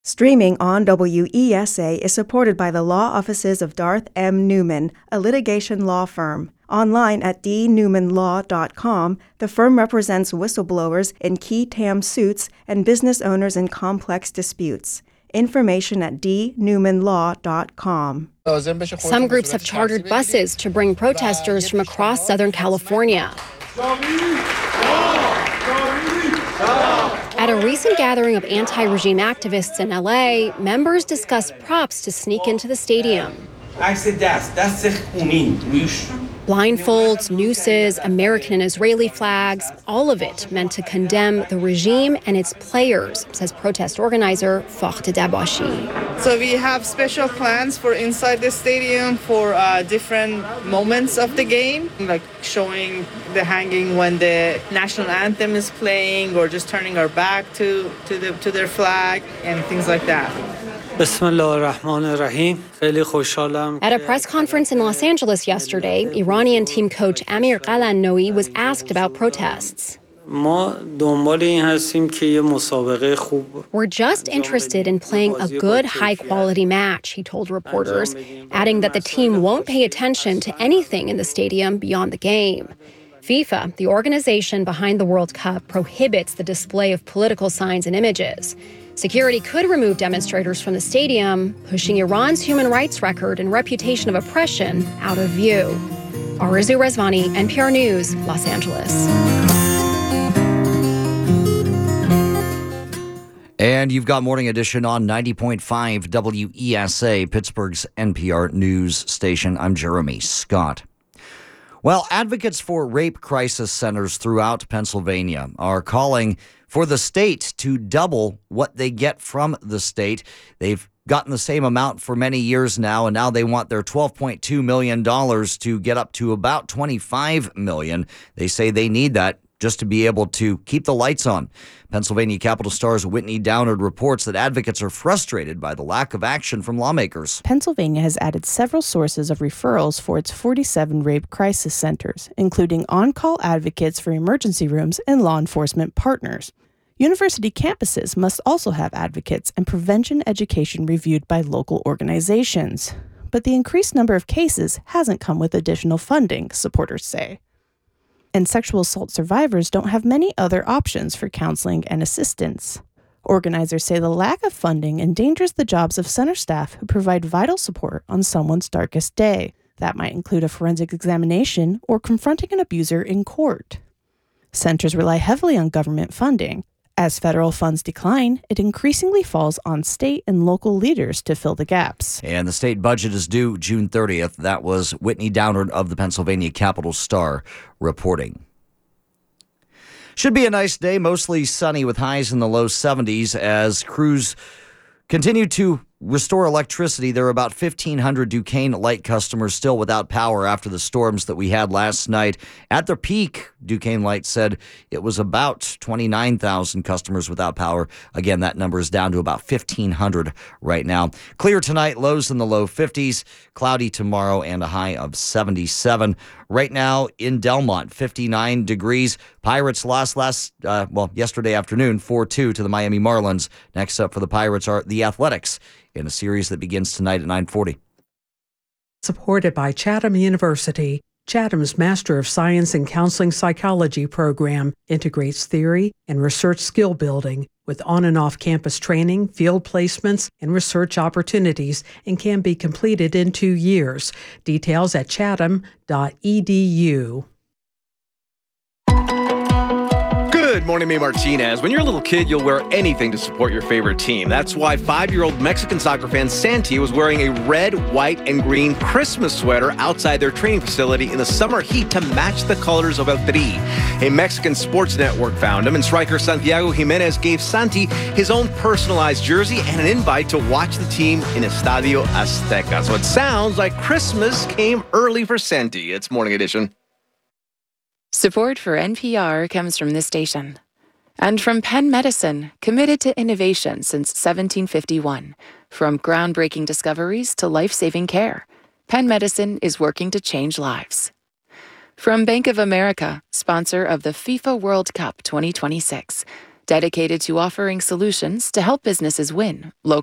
Streaming on WESA is supported by the law offices of Darth M. Newman, a litigation law firm. Online at dnewmanlaw.com, the firm represents whistleblowers in key TAM suits and business owners in complex disputes. Information at dnewmanlaw.com. Some groups have chartered buses to bring protesters from across Southern California. At a recent gathering of anti-regime activists in LA, members discussed props to sneak into the stadium. Blindfolds, nooses, American and Israeli flags, all of it meant to condemn the regime and its players, says protest organizer Fakhte Dabashi. So we have special plans for inside the stadium for different moments of the game, like showing the hanging when the national anthem is playing, or just turning our back to their flag and things like that. At a press conference in Los Angeles yesterday, Iranian team coach Amir Qalanoi was asked about protests. We're just interested in playing a good, high-quality match, he told reporters, adding that the team won't pay attention to anything in the stadium beyond the game. FIFA, the organization behind the World Cup, prohibits the display of political signs and images. Security could remove demonstrators from the stadium, pushing Iran's human rights record and reputation of oppression out of view. Arzu Rezvani, NPR News, Los Angeles. And you've got Morning Edition on 90.5 WESA, Pittsburgh's NPR News station. I'm Jeremy Scott. Well, advocates for rape crisis centers throughout Pennsylvania are calling for the state to double what they get from the state. They've gotten the same amount for many years now, and now they want their $12.2 million to get up to about $25 million. They say they need that just to be able to keep the lights on. Pennsylvania Capital Star's Whitney Downard reports that advocates are frustrated by the lack of action from lawmakers. Pennsylvania has added several sources of referrals for its 47 rape crisis centers, including on-call advocates for emergency rooms and law enforcement partners. University campuses must also have advocates and prevention education reviewed by local organizations. But the increased number of cases hasn't come with additional funding, supporters say. And sexual assault survivors don't have many other options for counseling and assistance. Organizers say the lack of funding endangers the jobs of center staff who provide vital support on someone's darkest day. That might include a forensic examination or confronting an abuser in court. Centers rely heavily on government funding. As federal funds decline, it increasingly falls on state and local leaders to fill the gaps. And the state budget is due June 30th. That was Whitney Downard of the Pennsylvania Capital Star reporting. Should be a nice day, mostly sunny with highs in the low 70s as crews continue to restore electricity. There are about 1,500 Duquesne Light customers still without power after the storms that we had last night. At their peak, Duquesne Light said it was about 29,000 customers without power. Again, that number is down to about 1,500 right now. Clear tonight, lows in the low 50s, cloudy tomorrow, and a high of 77. Right now in Delmont, 59 degrees. Pirates lost yesterday afternoon, 4-2 to the Miami Marlins. Next up for the Pirates are the Athletics in a series that begins tonight at 9:40. Supported by Chatham University, Chatham's Master of Science in Counseling Psychology program integrates theory and research skill building with on- and off-campus training, field placements, and research opportunities, and can be completed in 2 years. Details at chatham.edu. Good morning, May Martinez. When you're a little kid, you'll wear anything to support your favorite team. That's why 5-year-old Mexican soccer fan Santi was wearing a red, white, and green Christmas sweater outside their training facility in the summer heat to match the colors of El Tri. A Mexican sports network found him, and striker Santiago Jimenez gave Santi his own personalized jersey and an invite to watch the team in Estadio Azteca. So it sounds like Christmas came early for Santi. It's Morning Edition. Support for NPR comes from this station and from Penn Medicine, committed to innovation since 1751. From groundbreaking discoveries to life-saving care, Penn Medicine is working to change lives. From Bank of America, sponsor of the FIFA World Cup 2026. dedicated to offering solutions to help businesses win locally.